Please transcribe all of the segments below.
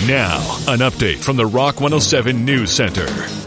Now, an update from the Rock 107 News Center.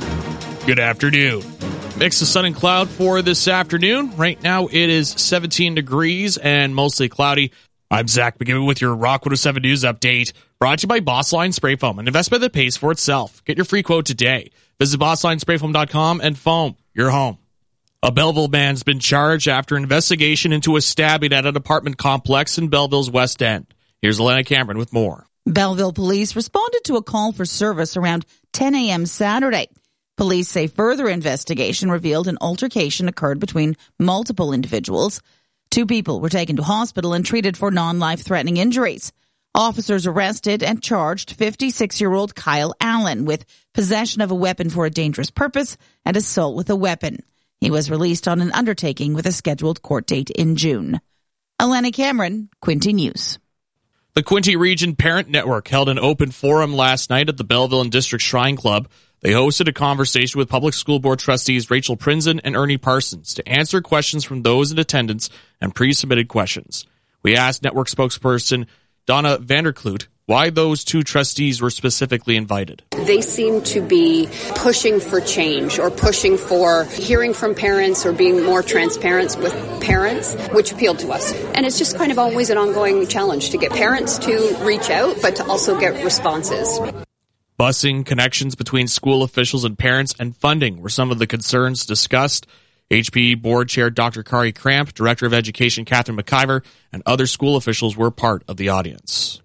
Good afternoon. Mix of sun and cloud for this afternoon. Right now it is 17 degrees and mostly cloudy. I'm Zach McGibbon with your Rock 107 News Update. Brought to you by Bossline Spray Foam, an investment that pays for itself. Get your free quote today. Visit BosslineSprayFoam.com and foam your home. A Belleville man's been charged after investigation into a stabbing at an apartment complex in Belleville's West End. Here's Elena Cameron with more. Belleville police responded to a call for service around 10 a.m. Saturday. Police say further investigation revealed an altercation occurred between multiple individuals. 2 people were taken to hospital and treated for non-life-threatening injuries. Officers arrested and charged 56-year-old Kyle Allen with possession of a weapon for a dangerous purpose and assault with a weapon. He was released on an undertaking with a scheduled court date in June. Elena Cameron, Quinte News. The Quinte Region Parent Network held an open forum last night at the Belleville and District Shrine Club. They hosted a conversation with Public School Board trustees Rachel Prinzen and Ernie Parsons to answer questions from those in attendance and pre-submitted questions. We asked network spokesperson Donna Vanderkloot why those 2 trustees were specifically invited. They seem to be pushing for change or pushing for hearing from parents or being more transparent with parents, which appealed to us. And it's just kind of always an ongoing challenge to get parents to reach out, but to also get responses. Busing, connections between school officials and parents, and funding were some of the concerns discussed. HPE Board Chair Dr. Kari Cramp, Director of Education Catherine McIver, and other school officials were part of the audience.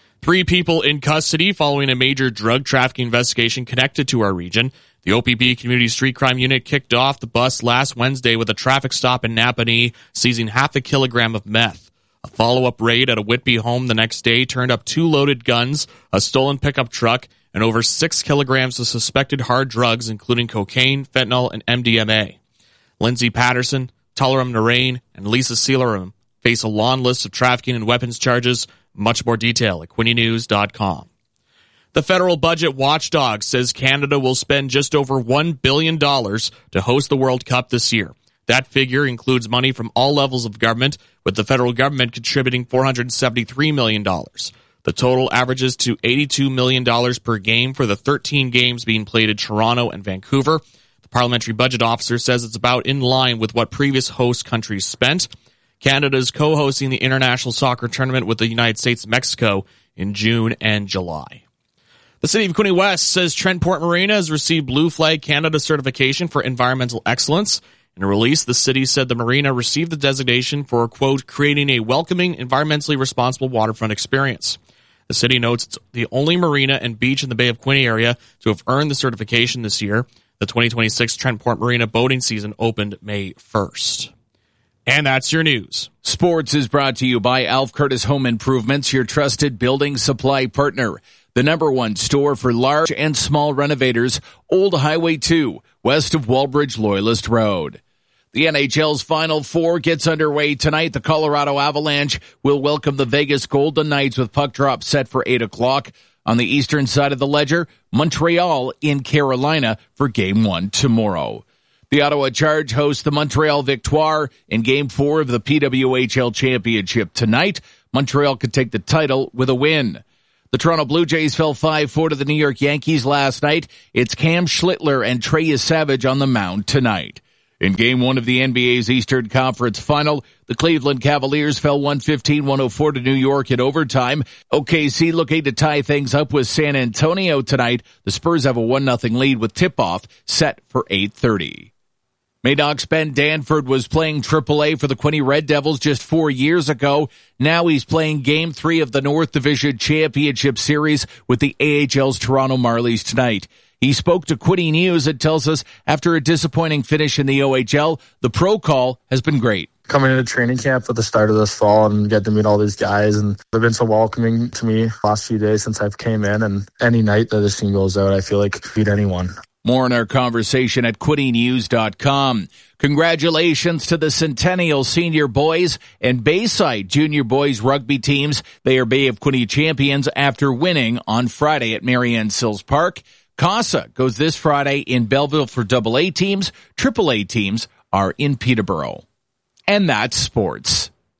3 people in custody following a major drug trafficking investigation connected to our region. The OPB Community Street Crime Unit kicked off the bust last Wednesday with a traffic stop in Napanee, seizing half a kilogram of meth. A follow-up raid at a Whitby home the next day turned up 2 loaded guns, a stolen pickup truck, and over 6 kilograms of suspected hard drugs, including cocaine, fentanyl, and MDMA. Lindsay Patterson, Talaram Narain, and Lisa Sealaram face a long list of trafficking and weapons charges. Much more detail at QuinteNews.com. The federal budget watchdog says Canada will spend just over $1 billion to host the World Cup this year. That figure includes money from all levels of government, with the federal government contributing $473 million. The total averages to $82 million per game for the 13 games being played in Toronto and Vancouver. The Parliamentary Budget Officer says it's about in line with what previous host countries spent. Canada is co-hosting the International Soccer Tournament with the United States and Mexico in June and July. The City of Quinte West says Trentport Marina has received Blue Flag Canada certification for environmental excellence. In a release, the city said the marina received the designation for, quote, creating a welcoming, environmentally responsible waterfront experience. The city notes it's the only marina and beach in the Bay of Quinte area to have earned the certification this year. The 2026 Trentport Marina boating season opened May 1st. And that's your news. Sports is brought to you by Alf Curtis Home Improvements, your trusted building supply partner. The #1 store for large and small renovators, Old Highway 2, west of Walbridge Loyalist Road. The NHL's Final Four gets underway tonight. The Colorado Avalanche will welcome the Vegas Golden Knights with puck drop set for 8 o'clock. On the eastern side of the ledger, Montreal in Carolina for Game 1 tomorrow. The Ottawa Charge hosts the Montreal Victoire in Game 4 of the PWHL Championship tonight. Montreal could take the title with a win. The Toronto Blue Jays fell 5-4 to the New York Yankees last night. It's Cam Schlittler and Trey Savage on the mound tonight. In Game 1 of the NBA's Eastern Conference Final, the Cleveland Cavaliers fell 115-104 to New York in overtime. OKC looking to tie things up with San Antonio tonight. The Spurs have a 1-0 lead with tip-off set for 8:30. Madoff's Ben Danford was playing AAA for the Quinte Red Devils just 4 years ago. Now he's playing Game 3 of the North Division Championship Series with the AHL's Toronto Marlies tonight. He spoke to Quinte News and tells us after a disappointing finish in the OHL, the pro call has been great. Coming into training camp at the start of this fall and get to meet all these guys, and they've been so welcoming to me the last few days since I've came in, and any night that this team goes out, I feel like beat anyone. More in our conversation at QuinteNews.com. Congratulations to the Centennial Senior Boys and Bayside Junior Boys rugby teams. They are Bay of Quinte champions after winning on Friday at Marianne Sills Park. CASA goes this Friday in Belleville for AA teams. AAA teams are in Peterborough. And that's sports.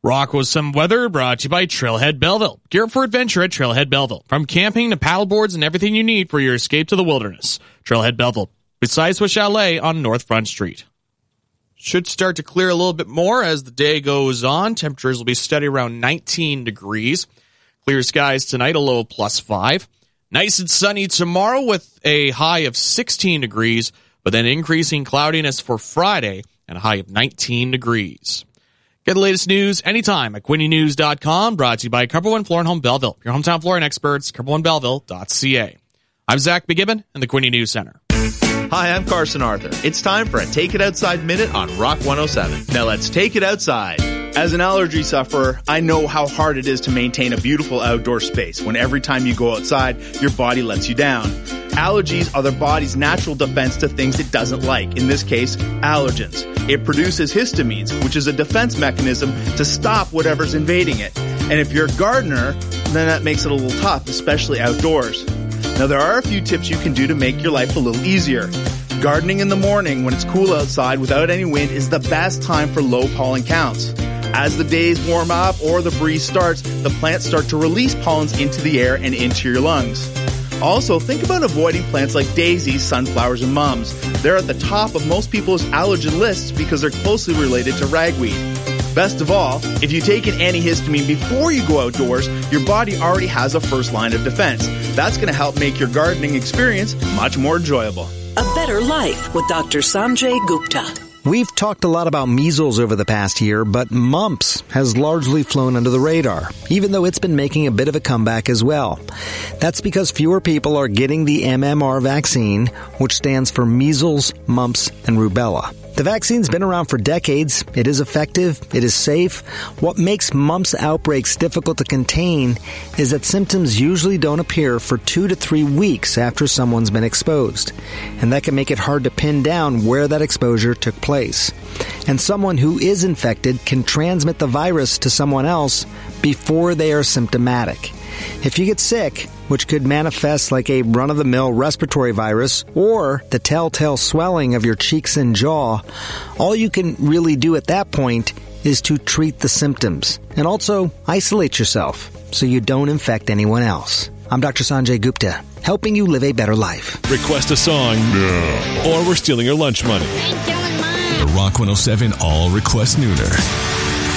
Rock with some weather brought to you by Trailhead Belleville. Gear up for adventure at Trailhead Belleville. From camping to paddleboards and everything you need for your escape to the wilderness. Trailhead Belleville, beside Swiss Chalet on North Front Street. Should start to clear a little bit more as the day goes on. Temperatures will be steady around 19 degrees. Clear skies tonight, a low of +5. Nice and sunny tomorrow with a high of 16 degrees, but then increasing cloudiness for Friday and a high of 19 degrees. Get the latest news anytime at QuinnyNews.com, brought to you by Cumber One Floor and Home Belleville. Your hometown flooring experts, CumberOneBelleville.ca. I'm Zach McGibbon in the Quinny News Center. Hi, I'm Carson Arthur. It's time for a Take It Outside Minute on Rock 107. Now let's take it outside. As an allergy sufferer, I know how hard it is to maintain a beautiful outdoor space when every time you go outside, your body lets you down. Allergies are the body's natural defense to things it doesn't like, in this case, allergens. It produces histamines, which is a defense mechanism to stop whatever's invading it. And if you're a gardener, then that makes it a little tough, especially outdoors. Now, there are a few tips you can do to make your life a little easier. Gardening in the morning when it's cool outside without any wind is the best time for low pollen counts. As the days warm up or the breeze starts, the plants start to release pollens into the air and into your lungs. Also, think about avoiding plants like daisies, sunflowers, and mums. They're at the top of most people's allergen lists because they're closely related to ragweed. Best of all, if you take an antihistamine before you go outdoors, your body already has a first line of defense. That's going to help make your gardening experience much more enjoyable. A Better Life with Dr. Sanjay Gupta. We've talked a lot about measles over the past year, but mumps has largely flown under the radar, even though it's been making a bit of a comeback as well. That's because fewer people are getting the MMR vaccine, which stands for measles, mumps, and rubella. The vaccine's been around for decades. It is effective. It is safe. What makes mumps outbreaks difficult to contain is that symptoms usually don't appear for 2 to 3 weeks after someone's been exposed. And that can make it hard to pin down where that exposure took place. And someone who is infected can transmit the virus to someone else before they are symptomatic. If you get sick, which could manifest like a run-of-the-mill respiratory virus or the telltale swelling of your cheeks and jaw, all you can really do at that point is to treat the symptoms and also isolate yourself so you don't infect anyone else. I'm Dr. Sanjay Gupta, helping you live a better life. Request a song or we're stealing your lunch money. The Rock 107 All Request Nooner.